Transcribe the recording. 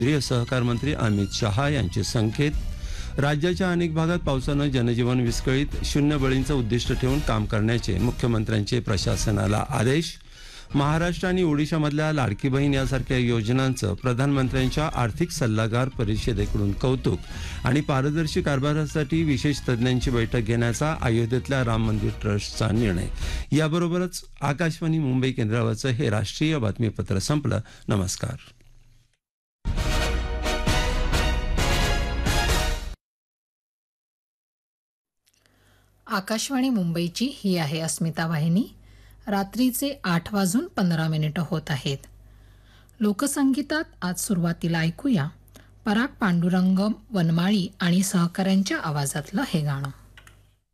केंद्रीय सहकार मंत्री अमित शहा यांचे संकेत. राज्याच्या अनेक भागात पावसानं जनजीवन विस्कळीत. 0 बळींचं उद्दिष्ट ठेवून काम करण्याचे मुख्यमंत्र्यांचे प्रशासनाला आदेश. महाराष्ट्र आणि ओडिशामधल्या लाडकी बहीण यासारख्या योजनांचं प्रधानमंत्र्यांच्या आर्थिक सल्लागार परिषदेकडून कौतुक. आणि पारदर्शी कारभारासाठी विशेष तज्ज्ञांची बैठक घेण्याचा अयोध्येतल्या राम मंदिर ट्रस्टचा निर्णय. याबरोबरच आकाशवाणी मुंबई केंद्रावरचं हे राष्ट्रीय बातमीपत्र संपलं. नमस्कार. आकाशवाणी मुंबईची ही आहे अस्मिता वाहिनी. रात्रीचे 8:15 होत आहेत. लोकसंगीतात आज सुरुवातीला ऐकूया पराग पांडुरंग वनमाळी आणि सहकाऱ्यांच्या आवाजातलं हे गाणं.